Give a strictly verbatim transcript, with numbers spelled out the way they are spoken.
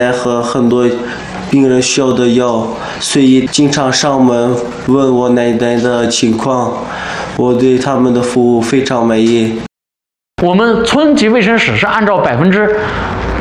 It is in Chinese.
和很多病人需要的药，所以经常上门问我奶奶的情况。我对他们的服务非常满意。 我们村级卫生室是按照百分之